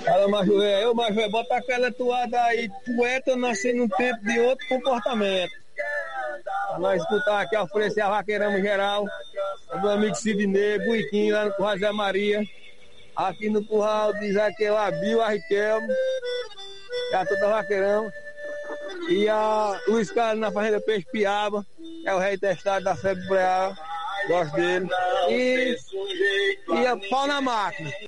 Fala, macho velho. Ô, macho velho, bota aquela toada aí. Poeta nasceu num tempo de outro comportamento. Pra nós escutar aqui, oferecer a vaqueirama geral. É do amigo Sidney, Buiquinho, lá no Curral Zé Maria. Aqui no Curral de Zaqueu, a Bio, a Riquelme. E a toda vaqueirama. E a Luiz Carlos na Fazenda Peixe Piaba. É o rei testado da febre boreal. Gosto dele. E a pau na máquina.